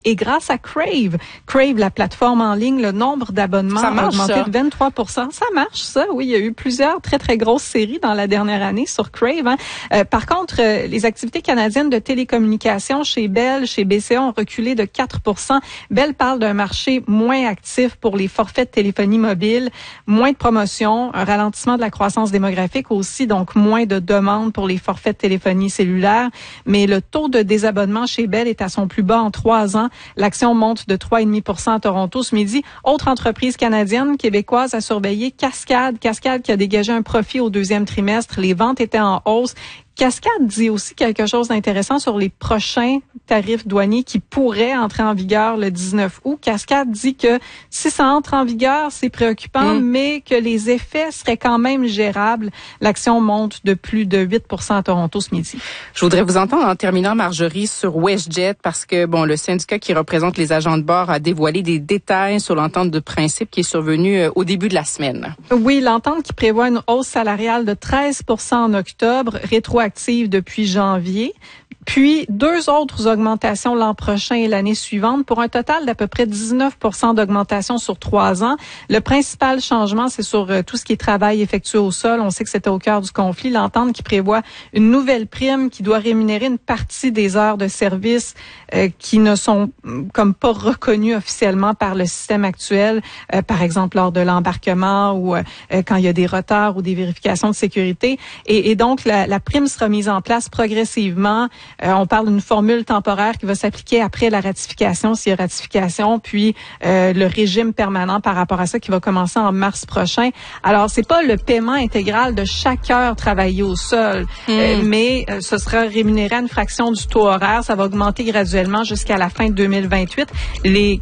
Et grâce à Crave, la plateforme en ligne, le nombre d'abonnements a augmenté de 23%. Ça marche, ça. Oui, il y a eu plusieurs très, très grosses séries dans la dernière année sur Crave. Par contre, les activités canadiennes de télécommunications chez Bell, chez BCA ont reculé de 4%. Bell parle d'un marché moins actif pour les forfaits de téléphonie mobile, moins de promotions, un ralentissement de la croissance démographique aussi, donc moins de demandes pour les forfaits de téléphonie cellulaire. Mais le taux de désabonnement chez Bell est à son plus bas en 3 ans. L'action monte de 3,5% à Toronto ce midi. Autre entreprise canadienne, québécoise à surveiller, Cascade qui a dégagé un profit au deuxième trimestre. Les ventes étaient en hausse. Cascade dit aussi quelque chose d'intéressant sur les prochains tarifs douaniers qui pourraient entrer en vigueur le 19 août. Cascade dit que si ça entre en vigueur, c'est préoccupant, mais que les effets seraient quand même gérables. L'action monte de plus de 8% à Toronto ce midi. Je voudrais vous entendre en terminant, Marjorie, sur WestJet, parce que le syndicat qui représente les agents de bord a dévoilé des détails sur l'entente de principe qui est survenue au début de la semaine. Oui, l'entente qui prévoit une hausse salariale de 13% en octobre, rétroactive depuis janvier, puis 2 autres augmentations l'an prochain et l'année suivante pour un total d'à peu près 19% d'augmentation sur 3 ans. Le principal changement, c'est sur tout ce qui est travail effectué au sol. On sait que c'était au cœur du conflit. L'entente qui prévoit une nouvelle prime qui doit rémunérer une partie des heures de service qui ne sont comme pas reconnues officiellement par le système actuel, par exemple lors de l'embarquement ou quand il y a des retards ou des vérifications de sécurité. Et donc, la prime sera mise en place progressivement. On parle d'une formule temporaire qui va s'appliquer après la ratification, s'il y a ratification, puis le régime permanent par rapport à ça qui va commencer en mars prochain. Alors, c'est pas le paiement intégral de chaque heure travaillée au sol, mais ce sera rémunéré à une fraction du taux horaire. Ça va augmenter graduellement jusqu'à la fin de 2028. Les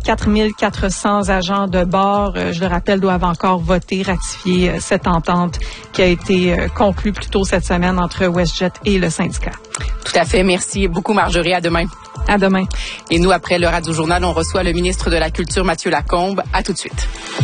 4400 agents de bord, je le rappelle, doivent encore voter, ratifier cette entente qui a été conclue plus tôt cette semaine entre WestJet et le syndicat. Tout à fait. Merci beaucoup, Marjorie. À demain. À demain. Et nous, après le Radio-Journal, on reçoit le ministre de la Culture, Mathieu Lacombe. À tout de suite.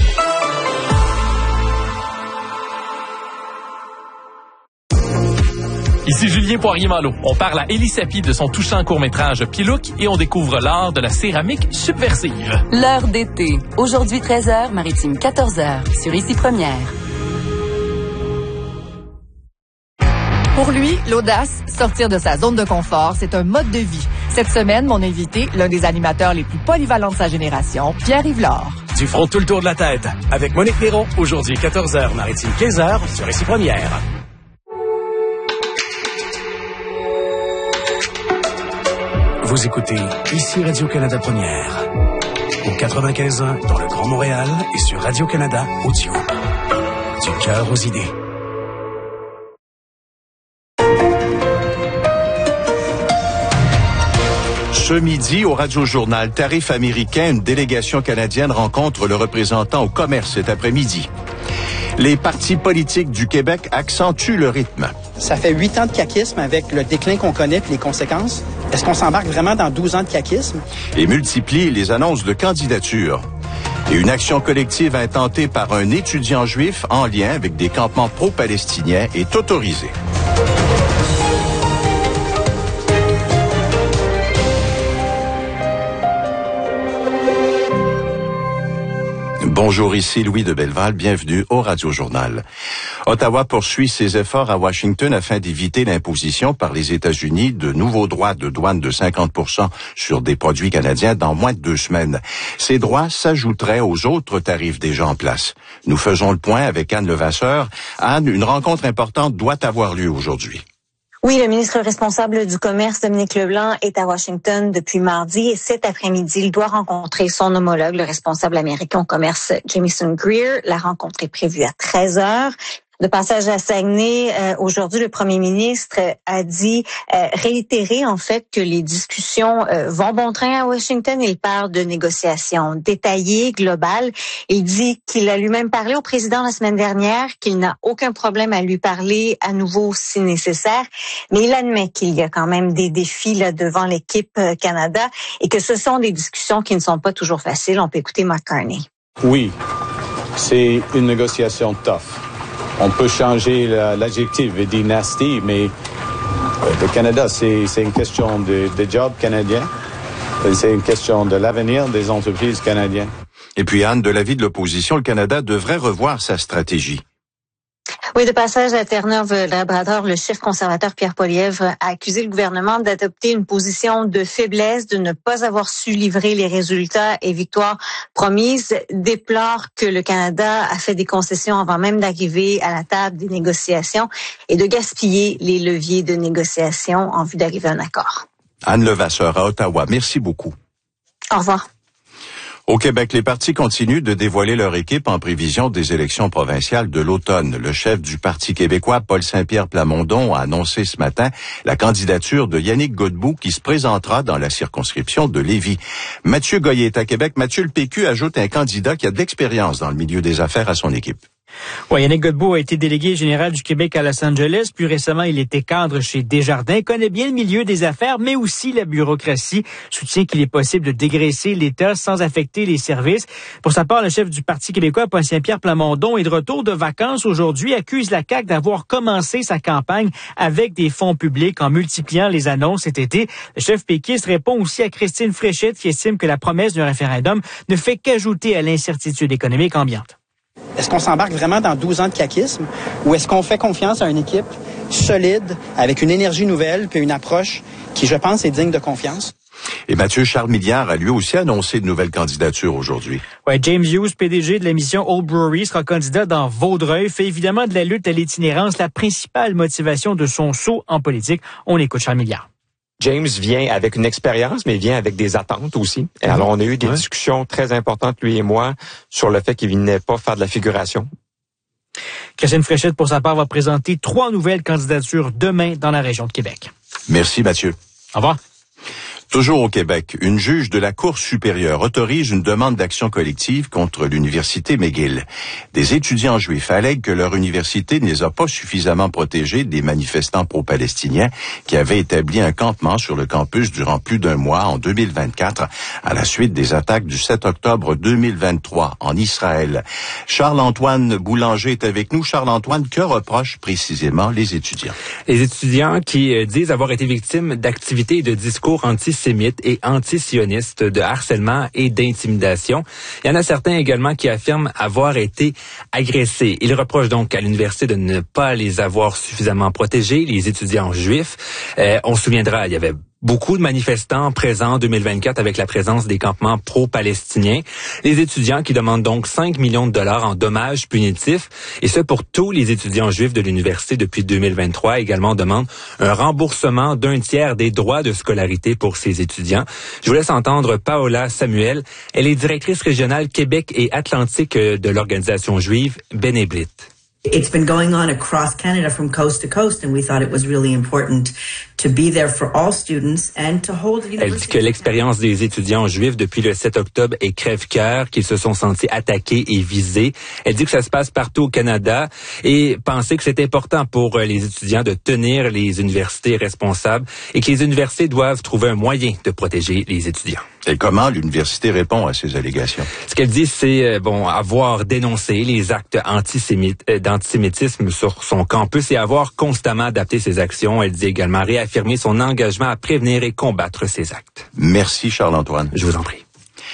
Ici Julien Poirier-Malo. On parle à Élie Sapi de son touchant court-métrage Pilouk et on découvre l'art de la céramique subversive. L'heure d'été. Aujourd'hui 13h, Maritime 14h, sur Ici Première. Pour lui, l'audace, sortir de sa zone de confort, c'est un mode de vie. Cette semaine, mon invité, l'un des animateurs les plus polyvalents de sa génération, Pierre-Yves Lard. Du front tout le tour de la tête. Avec Monique Néron, aujourd'hui 14h, Maritime 15h, sur Ici Première. Vous écoutez Ici Radio-Canada Première. Au 95.1 dans le Grand Montréal et sur Radio-Canada Audio. Du cœur aux idées. Ce midi, au Radio-Journal Tarif américain, une délégation canadienne rencontre le représentant au commerce cet après-midi. Les partis politiques du Québec accentuent le rythme. Ça fait 8 ans de caquisme avec le déclin qu'on connaît et les conséquences. Est-ce qu'on s'embarque vraiment dans 12 ans de caquisme? Et multiplie les annonces de candidature. Et une action collective intentée par un étudiant juif en lien avec des campements pro-palestiniens est autorisée. Bonjour, ici Louis de Belleval, bienvenue au Radio-Journal. Ottawa poursuit ses efforts à Washington afin d'éviter l'imposition par les États-Unis de nouveaux droits de douane de 50% sur des produits canadiens dans moins de 2 semaines. Ces droits s'ajouteraient aux autres tarifs déjà en place. Nous faisons le point avec Anne Levasseur. Anne, une rencontre importante doit avoir lieu aujourd'hui. Oui, le ministre responsable du commerce, Dominique Leblanc, est à Washington depuis mardi et cet après-midi, il doit rencontrer son homologue, le responsable américain au commerce, Jamieson Greer. La rencontre est prévue à 13h. De passage à Saguenay, aujourd'hui, le premier ministre a dit, réitérer en fait que les discussions vont bon train à Washington. Il parle de négociations détaillées, globales. Il dit qu'il a lui-même parlé au président la semaine dernière, qu'il n'a aucun problème à lui parler à nouveau si nécessaire. Mais il admet qu'il y a quand même des défis là devant l'équipe Canada et que ce sont des discussions qui ne sont pas toujours faciles. On peut écouter Mark Carney. Oui, c'est une négociation tough. On peut changer l'adjectif et dire nasty, mais le Canada, c'est une question de job canadien. C'est une question de l'avenir des entreprises canadiennes. Et puis, Anne, de l'avis de l'opposition, le Canada devrait revoir sa stratégie. Oui, de passage à Terre-Neuve-Labrador, le chef conservateur Pierre Poilievre a accusé le gouvernement d'adopter une position de faiblesse, de ne pas avoir su livrer les résultats et victoires promises, déplore que le Canada a fait des concessions avant même d'arriver à la table des négociations et de gaspiller les leviers de négociation en vue d'arriver à un accord. Anne Levasseur à Ottawa, merci beaucoup. Au revoir. Au Québec, les partis continuent de dévoiler leur équipe en prévision des élections provinciales de l'automne. Le chef du Parti québécois, Paul Saint-Pierre Plamondon, a annoncé ce matin la candidature de Yannick Godbout qui se présentera dans la circonscription de Lévis. Mathieu Goyer est à Québec. Mathieu, le PQ ajoute un candidat qui a de l'expérience dans le milieu des affaires à son équipe. Ouais, Yannick Godbout a été délégué général du Québec à Los Angeles. Plus récemment, il était cadre chez Desjardins. Connaît bien le milieu des affaires, mais aussi la bureaucratie. Soutient qu'il est possible de dégraisser l'État sans affecter les services. Pour sa part, le chef du Parti québécois, Paul Saint-Pierre Plamondon, est de retour de vacances aujourd'hui, accuse la CAQ d'avoir commencé sa campagne avec des fonds publics en multipliant les annonces cet été. Le chef péquiste répond aussi à Christine Fréchette qui estime que la promesse d'un référendum ne fait qu'ajouter à l'incertitude économique ambiante. Est-ce qu'on s'embarque vraiment dans 12 ans de caquisme ou est-ce qu'on fait confiance à une équipe solide, avec une énergie nouvelle puis une approche qui, je pense, est digne de confiance? Et Mathieu Charles Milliard a lui aussi annoncé de nouvelles candidatures aujourd'hui. Ouais, James Hughes, PDG de l'émission Old Brewery, sera candidat dans Vaudreuil. Fait évidemment de la lutte à l'itinérance la principale motivation de son saut en politique. On écoute Charles Milliard. James vient avec une expérience, mais vient avec des attentes aussi. Et alors, on a eu des discussions très importantes, lui et moi, sur le fait qu'il venait pas faire de la figuration. Christine Fréchette, pour sa part, va présenter 3 nouvelles candidatures demain dans la région de Québec. Merci, Mathieu. Au revoir. Toujours au Québec, une juge de la Cour supérieure autorise une demande d'action collective contre l'université McGill. Des étudiants juifs allèguent que leur université ne les a pas suffisamment protégés des manifestants pro-palestiniens qui avaient établi un campement sur le campus durant plus d'un mois en 2024 à la suite des attaques du 7 octobre 2023 en Israël. Charles-Antoine Boulanger est avec nous. Charles-Antoine, que reprochent précisément les étudiants? Les étudiants qui disent avoir été victimes d'activités et de discours antisémites et anti-sionistes, de harcèlement et d'intimidation. Il y en a certains également qui affirment avoir été agressés. Ils reprochent donc à l'université de ne pas les avoir suffisamment protégés, les étudiants juifs. On se souviendra, il y avait beaucoup de manifestants présents en 2024 avec la présence des campements pro-palestiniens. Les étudiants qui demandent donc 5 millions de dollars en dommages punitifs, et ce pour tous les étudiants juifs de l'université depuis 2023, également demandent un remboursement d'un tiers des droits de scolarité pour ces étudiants. Je vous laisse entendre Paola Samuel. Elle est directrice régionale Québec et Atlantique de l'organisation juive Beneblit. It's been going on across Canada from coast to coast, and we thought it was really important to be there for all students and to hold the university. Elle dit que l'expérience des étudiants juifs depuis le 7 octobre est crève-cœur, qu'ils se sont sentis attaqués et visés. Elle dit que ça se passe partout au Canada et pensait que c'est important pour les étudiants de tenir les universités responsables et que les universités doivent trouver un moyen de protéger les étudiants. Et comment l'université répond à ces allégations? Ce qu'elle dit, c'est avoir dénoncé les actes d'antisémitisme sur son campus et avoir constamment adapté ses actions. Elle dit également réaffirmer son engagement à prévenir et combattre ces actes. Merci Charles-Antoine. Je vous en prie.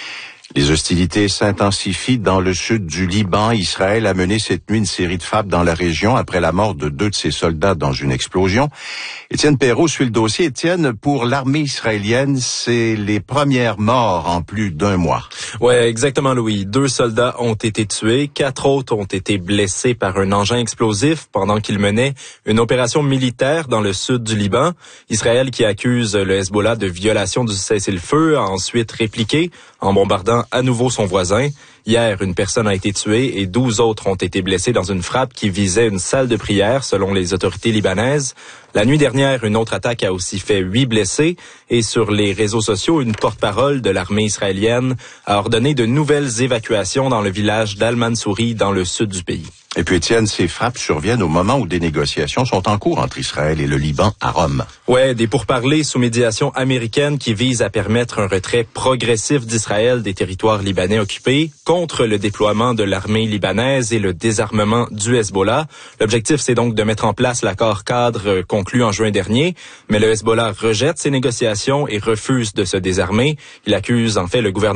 Les hostilités s'intensifient dans le sud du Liban. Israël a mené cette nuit une série de frappes dans la région après la mort de 2 de ses soldats dans une explosion. Étienne Perrault suit le dossier. Étienne, pour l'armée israélienne, c'est les premières morts en plus d'un mois. Ouais, exactement, Louis. 2 soldats ont été tués, 4 autres ont été blessés par un engin explosif pendant qu'ils menaient une opération militaire dans le sud du Liban. Israël, qui accuse le Hezbollah de violation du cessez-le-feu, a ensuite répliqué en bombardant à nouveau son voisin. Hier, une personne a été tuée et 12 autres ont été blessés dans une frappe qui visait une salle de prière, selon les autorités libanaises. La nuit dernière, une autre attaque a aussi fait 8 blessés et sur les réseaux sociaux, une porte-parole de l'armée israélienne a ordonné de nouvelles évacuations dans le village d'Al-Mansouri dans le sud du pays. Et puis, Étienne, ces frappes surviennent au moment où des négociations sont en cours entre Israël et le Liban à Rome. Ouais, des pourparlers sous médiation américaine qui visent à permettre un retrait progressif d'Israël des territoires libanais occupés contre le déploiement de l'armée libanaise et le désarmement du Hezbollah. L'objectif, c'est donc de mettre en place l'accord cadre conclu en juin dernier, mais le Hezbollah rejette ces négociations et refuse de se désarmer. Il accuse en fait le gouvernement